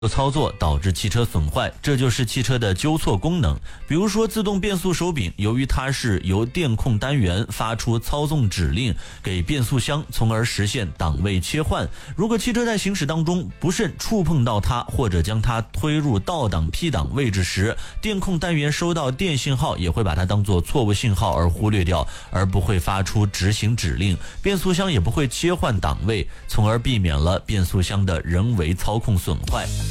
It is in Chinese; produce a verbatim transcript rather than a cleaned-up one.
操作导致汽车损坏，这就是汽车的纠错功能。比如说自动变速手柄，由于它是由电控单元发出操纵指令给变速箱，从而实现档位切换。如果汽车在行驶当中不慎触碰到它，或者将它推入倒档 P 档位置时，电控单元收到电信号也会把它当作错误信号而忽略掉，而不会发出执行指令，变速箱也不会切换档位，从而避免了变速箱的人为操控损坏。